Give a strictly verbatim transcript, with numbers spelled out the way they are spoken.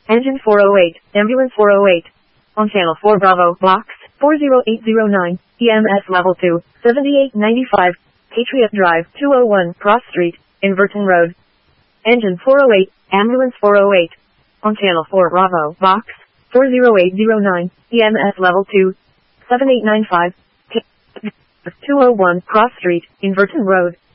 Engine four oh eight, Ambulance four oh eight. On Channel four Bravo, Box four oh eight oh nine, E M S Level two, seventy-eight ninety-five, Patriot Drive, two oh one, Cross Street, Inverton Road. Engine four oh eight, Ambulance four oh eight. On Channel four Bravo, Box four oh eight oh nine, E M S Level two, seventy-eight ninety-five, two oh one, Cross Street, Inverton Road.